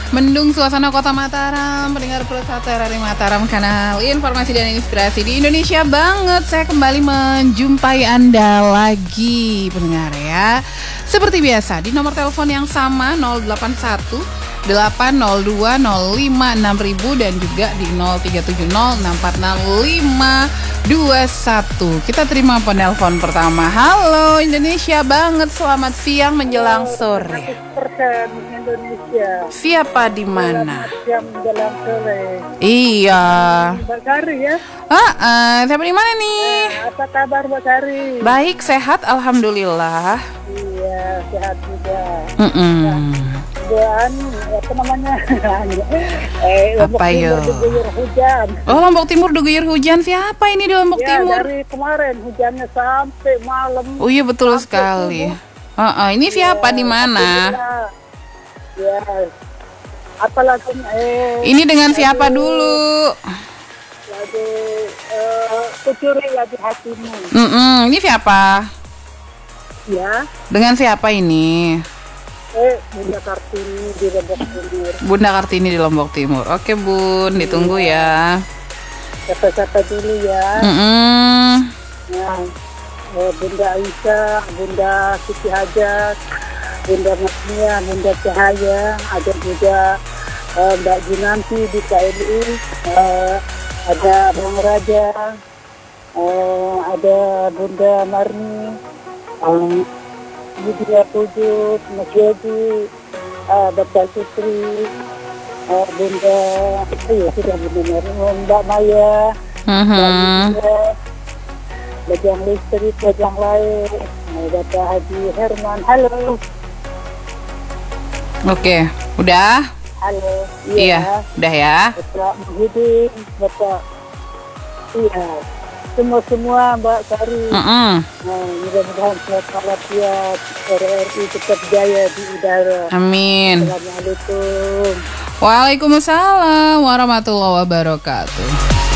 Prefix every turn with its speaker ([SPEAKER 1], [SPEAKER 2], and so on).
[SPEAKER 1] Mendung suasana kota Mataram, pendengar Persatu RRI Mataram, kanal informasi dan inspirasi di Indonesia banget. Saya kembali menjumpai Anda lagi, pendengar ya. Seperti biasa, di nomor telepon yang sama 081 802 05 6000 dan juga di 0370 640 521. Kita terima penelpon pertama. Halo Indonesia banget, selamat siang menjelang sore.
[SPEAKER 2] 100% Indonesia.
[SPEAKER 1] Siapa di mana?
[SPEAKER 2] Siang menjelang sore.
[SPEAKER 1] Iya.
[SPEAKER 2] Mbak Sari ya.
[SPEAKER 1] Siapa di mana nih?
[SPEAKER 2] Apa kabar Mbak Sari?
[SPEAKER 1] Baik, sehat, alhamdulillah.
[SPEAKER 2] Iya, sehat juga. Apa namanya?
[SPEAKER 1] Apa yo?
[SPEAKER 2] Diguyur hujan.
[SPEAKER 1] Oh, Lombok Timur diguyur hujan. Siapa ini di Lombok
[SPEAKER 2] Ya,
[SPEAKER 1] Timur?
[SPEAKER 2] dari kemarin hujannya sampai malam.
[SPEAKER 1] Oh iya, betul sekali. Ini siapa di mana?
[SPEAKER 2] Ya. Apalagi
[SPEAKER 1] Ini dengan siapa dulu?
[SPEAKER 2] lagi kucuri lagi hatimu.
[SPEAKER 1] Ini siapa?
[SPEAKER 2] Ya.
[SPEAKER 1] Dengan siapa ini?
[SPEAKER 2] Bunda Kartini di Lombok Timur.
[SPEAKER 1] Bunda Kartini di Lombok Timur. Oke Bun, ditunggu ya.
[SPEAKER 2] Siapa-siapa dulu ya. Nah, Bunda Aisyah, Bunda Siti Hajat, Bunda Masnia, Bunda Cahaya, ada juga Mbak Jinanti di KLI, ada Bang Raja, ada Bunda Marni, Budia Pujut, Mas Yedi, Bapak Putri, Bunda, sudah Bunda Marni, Mbak Maya, Bajang Listrik, Bajang Lain, Bapak Haji Herman. Halo.
[SPEAKER 1] Oke, udah?
[SPEAKER 2] Halo.
[SPEAKER 1] Iya, udah ya.
[SPEAKER 2] Bapak Muhyiddin, Bapak. Iya. Semua Mbak Sari. Mudah-mudahan sehat walafiat, RRI tetap jaya di udara.
[SPEAKER 1] Amin.
[SPEAKER 2] Assalamualaikum.
[SPEAKER 1] Waalaikumsalam warahmatullahi wabarakatuh.